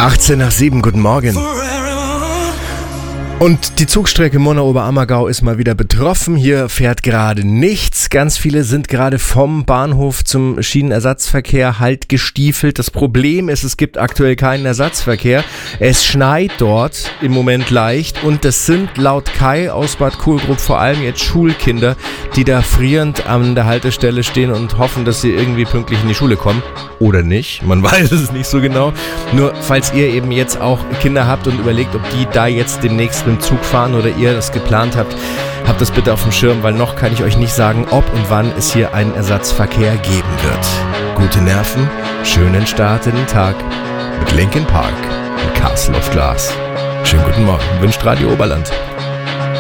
18:07, guten Morgen. Und die Zugstrecke Murnau-Oberammergau ist mal wieder betroffen. Hier fährt gerade nichts. Ganz viele sind gerade vom Bahnhof zum Schienenersatzverkehr halt gestiefelt. Das Problem ist, es gibt aktuell keinen Ersatzverkehr. Es schneit dort im Moment leicht und das sind laut Kai aus Bad Kohlgrub vor allem jetzt Schulkinder, die da frierend an der Haltestelle stehen und hoffen, dass sie irgendwie pünktlich in die Schule kommen. Oder nicht, man weiß es nicht so genau. Nur falls ihr eben jetzt auch Kinder habt und überlegt, ob die da jetzt demnächst mit dem Zug fahren oder ihr das geplant habt, habt das bitte auf dem Schirm, weil noch kann ich euch nicht sagen, ob und wann es hier einen Ersatzverkehr geben wird. Gute Nerven, schönen Start in den Tag mit Linkin Park und Castle of Glass. Schönen guten Morgen, wünscht Radio Oberland.